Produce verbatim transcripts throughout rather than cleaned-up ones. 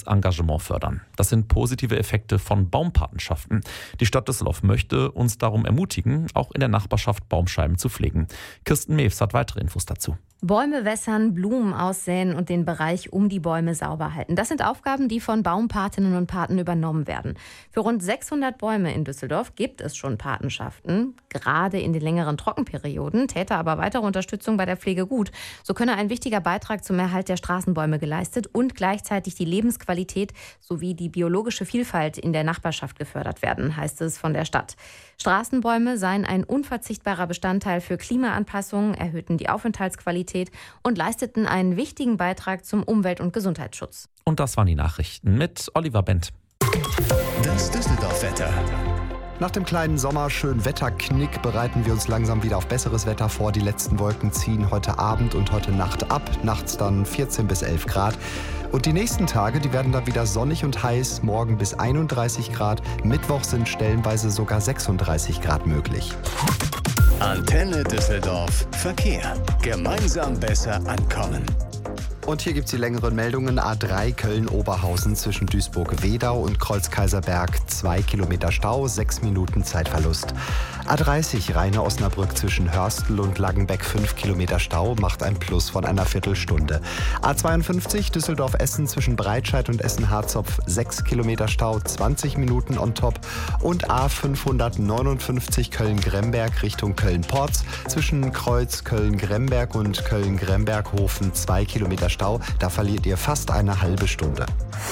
soziales Engagement fördern. Das sind positive Effekte von Baumpatenschaften. Die Stadt Düsseldorf möchte uns darum ermutigen, auch in der Nachbarschaft Baumscheiben zu pflegen. Kirsten Mews hat weitere Infos dazu. Bäume wässern, Blumen aussäen und den Bereich um die Bäume sauber halten. Das sind Aufgaben, die von Baumpatinnen und Paten übernommen werden. Für rund sechshundert Bäume in Düsseldorf gibt es schon Patenschaften, gerade in den längeren Trockenperioden, täte aber weitere Unterstützung bei der Pflege gut. So könne ein wichtiger Beitrag zum Erhalt der Straßenbäume geleistet und gleichzeitig die Lebensqualität sowie die biologische Vielfalt in der Nachbarschaft gefördert werden, heißt es von der Stadt. Straßenbäume seien ein unverzichtbarer Bestandteil für Klimaanpassung, erhöhten die Aufenthaltsqualität und leisteten einen wichtigen Beitrag zum Umwelt- und Gesundheitsschutz. Und das waren die Nachrichten mit Oliver Bent. Das Düsseldorf-Wetter. Nach dem kleinen Sommerschönwetterknick bereiten wir uns langsam wieder auf besseres Wetter vor. Die letzten Wolken ziehen heute Abend und heute Nacht ab. Nachts dann vierzehn bis elf Grad. Und die nächsten Tage, die werden dann wieder sonnig und heiß. Morgen bis einunddreißig Grad. Mittwoch sind stellenweise sogar sechsunddreißig Grad möglich. Antenne Düsseldorf. Verkehr. Gemeinsam besser ankommen. Und hier gibt es die längeren Meldungen. A drei Köln-Oberhausen zwischen Duisburg-Wedau und Kreuz-Kaiserberg. Zwei Kilometer Stau, sechs Minuten Zeitverlust. A dreißig Rheine-Osnabrück zwischen Hörstel und Langenbeck. Fünf Kilometer Stau, macht ein Plus von einer Viertelstunde. A zweiundfünfzig Düsseldorf-Essen zwischen Breitscheid und Essen-Harzopf. Sechs Kilometer Stau, zwanzig Minuten on top. Und A fünfhundertneunundfünfzig Köln-Gremberg Richtung Köln-Porz zwischen Kreuz Köln-Gremberg und Köln-Gremberg-Hofen. Zwei Kilometer Stau, da verliert ihr fast eine halbe Stunde.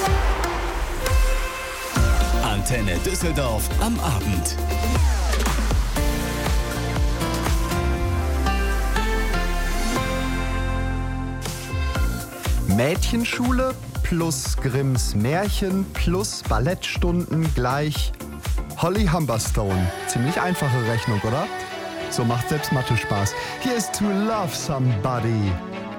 Antenne Düsseldorf am Abend. Mädchenschule plus Grimms Märchen plus Ballettstunden gleich Holly Humberstone. Ziemlich einfache Rechnung, oder? So macht selbst Mathe Spaß. Hier ist To Love Somebody.